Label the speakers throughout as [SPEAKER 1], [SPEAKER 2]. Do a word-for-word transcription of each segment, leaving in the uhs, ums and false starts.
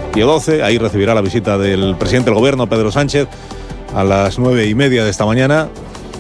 [SPEAKER 1] Pío doce. Ahí recibirá la visita del presidente del gobierno, Pedro Sánchez, a las nueve y media de esta mañana.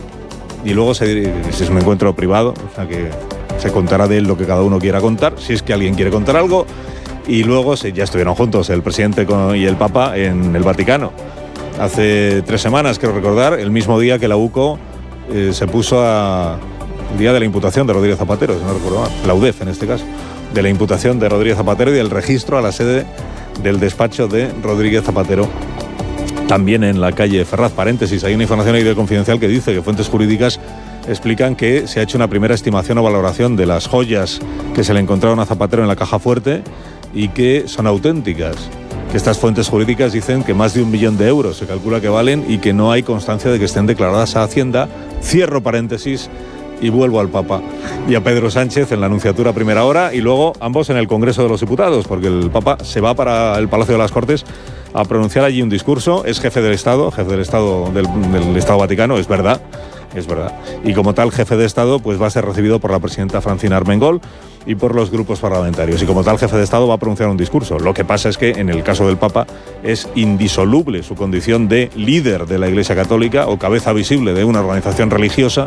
[SPEAKER 1] Y luego se, es un encuentro privado, o sea que se contará de él lo que cada uno quiera contar, si es que alguien quiere contar algo. Y luego se, ya estuvieron juntos el presidente y el Papa en el Vaticano. Hace tres semanas, quiero recordar, el mismo día que la U C O eh, se puso a... el día de la imputación de Rodríguez Zapatero, si no recuerdo mal, la U D E F en este caso, de la imputación de Rodríguez Zapatero y del registro a la sede del despacho de Rodríguez Zapatero, también en la calle Ferraz. Paréntesis, hay una información ahí de Confidencial que dice que fuentes jurídicas explican que se ha hecho una primera estimación o valoración de las joyas que se le encontraron a Zapatero en la caja fuerte y que son auténticas. Que estas fuentes jurídicas dicen que más de un millón de euros se calcula que valen y que no hay constancia de que estén declaradas a Hacienda. Cierro paréntesis y vuelvo al Papa y a Pedro Sánchez en la Anunciatura a primera hora y luego ambos en el Congreso de los Diputados, porque el Papa se va para el Palacio de las Cortes a pronunciar allí un discurso. Es jefe del Estado, jefe del Estado del, del Estado Vaticano, es verdad, es verdad. Y como tal jefe de Estado, pues va a ser recibido por la presidenta Francina Armengol y por los grupos parlamentarios. Y como tal jefe de Estado va a pronunciar un discurso. Lo que pasa es que en el caso del Papa es indisoluble su condición de líder de la Iglesia Católica o cabeza visible de una organización religiosa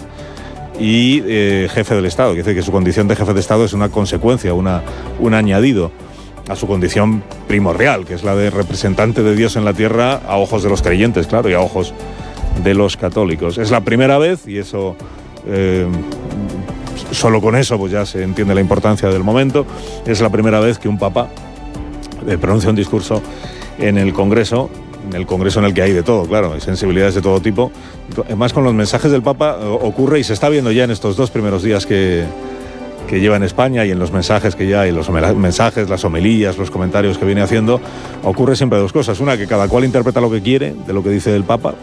[SPEAKER 1] y eh, jefe del Estado. Quiere decir que su condición de jefe de Estado es una consecuencia, una, un añadido a su condición primordial, que es la de representante de Dios en la tierra a ojos de los creyentes, claro, y a ojos de los católicos. Es la primera vez, y eso, eh, solo con eso pues ya se entiende la importancia del momento, es la primera vez que un papa eh, pronuncia un discurso en el Congreso, en el Congreso en el que hay de todo, claro, hay sensibilidades de todo tipo. Además, con los mensajes del Papa ocurre, y se está viendo ya en estos dos primeros días que, que lleva en España y en los mensajes que ya hay, los mensajes, las homilías, los comentarios que viene haciendo, ocurre siempre dos cosas. Una, que cada cual interpreta lo que quiere de lo que dice el Papa.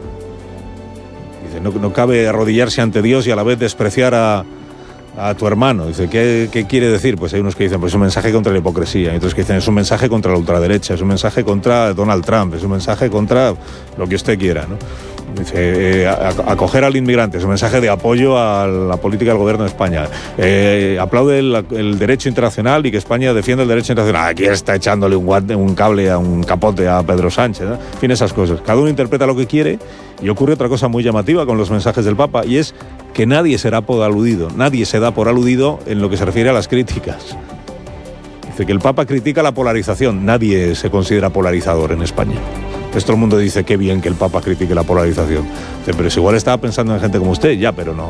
[SPEAKER 1] Dice, no, no cabe arrodillarse ante Dios y a la vez despreciar a, a tu hermano. Dice, ¿qué, ¿qué quiere decir? Pues hay unos que dicen, pues es un mensaje contra la hipocresía. Y otros que dicen, es un mensaje contra la ultraderecha, es un mensaje contra Donald Trump, es un mensaje contra lo que usted quiera, ¿no? Dice, eh, acoger al inmigrante, es un mensaje de apoyo a la política del gobierno de España. Eh, aplaude el, el derecho internacional y que España defiende el derecho internacional. Aquí está echándole un, guante, un cable, a un capote a Pedro Sánchez, ¿no? En fin, esas cosas. Cada uno interpreta lo que quiere y ocurre otra cosa muy llamativa con los mensajes del Papa, y es que nadie será por aludido, nadie se da por aludido en lo que se refiere a las críticas. Dice que el Papa critica la polarización, nadie se considera polarizador en España. Todo el mundo dice, qué bien que el Papa critique la polarización. Pero si igual estaba pensando en gente como usted, ya, pero no.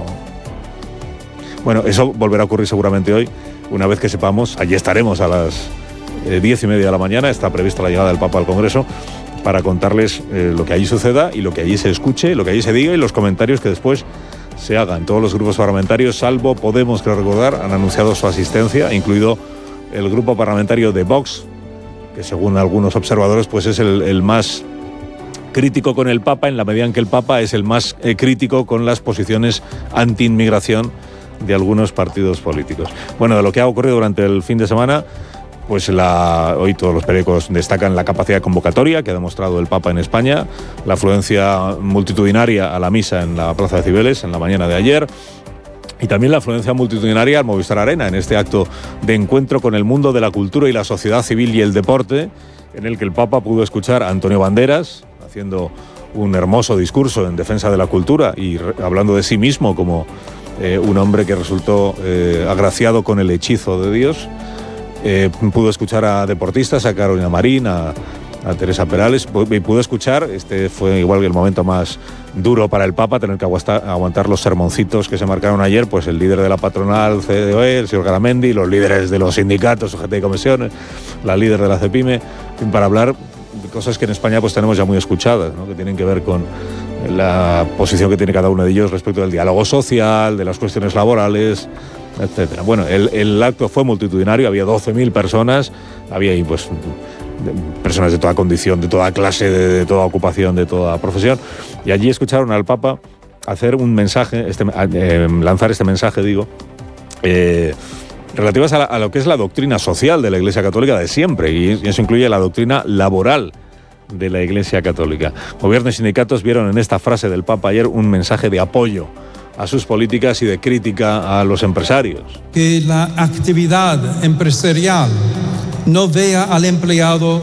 [SPEAKER 1] Bueno, eso volverá a ocurrir seguramente hoy, una vez que sepamos. Allí estaremos a las eh, diez y media de la mañana, está prevista la llegada del Papa al Congreso, para contarles eh, lo que allí suceda y lo que allí se escuche, lo que allí se diga y los comentarios que después se hagan. Todos los grupos parlamentarios, salvo Podemos, creo recordar, han anunciado su asistencia, incluido el grupo parlamentario de Vox, que según algunos observadores pues es el, el más crítico con el Papa, en la medida en que el Papa es el más eh, crítico con las posiciones anti-inmigración de algunos partidos políticos. Bueno, de lo que ha ocurrido durante el fin de semana, pues la, hoy todos los periódicos destacan la capacidad convocatoria que ha demostrado el Papa en España, la afluencia multitudinaria a la misa en la Plaza de Cibeles en la mañana de ayer, y también la afluencia multitudinaria al Movistar Arena en este acto de encuentro con el mundo de la cultura y la sociedad civil y el deporte, en el que el Papa pudo escuchar a Antonio Banderas haciendo un hermoso discurso en defensa de la cultura y re- hablando de sí mismo como eh, un hombre que resultó eh, agraciado con el hechizo de Dios. Eh, pudo escuchar a deportistas, a Carolina Marín, a, a Teresa Perales, y pudo escuchar, este fue igual que el momento más duro para el Papa, tener que aguantar, aguantar los sermoncitos que se marcaron ayer, pues el líder de la patronal C D O E, el señor Garamendi, los líderes de los sindicatos, U G T y comisiones, la líder de la CEPIME, para hablar de cosas que en España pues tenemos ya muy escuchadas, ¿no? Que tienen que ver con la posición que tiene cada uno de ellos respecto del diálogo social, de las cuestiones laborales, etcétera. Bueno, el, el acto fue multitudinario, había doce mil personas, había ahí pues personas de toda condición, de toda clase, de, de toda ocupación, de toda profesión, y allí escucharon al Papa hacer un mensaje, este, eh, lanzar este mensaje, digo, eh, relativas a, la, a lo que es la doctrina social de la Iglesia Católica de siempre, y eso incluye la doctrina laboral de la Iglesia Católica. Gobierno y sindicatos vieron en esta frase del Papa ayer un mensaje de apoyo a sus políticas y de crítica a los empresarios.
[SPEAKER 2] Que la actividad empresarial no vea al empleado